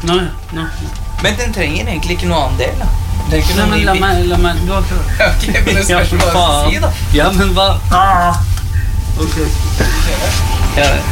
Nei. Men den trenger egentlig ikke noe annen del, da. Det er ikke Nei, noe men la meg, du har prøvd. Ok, men det skal ikke bare si, da. Ja, men hva? Ok. Ja,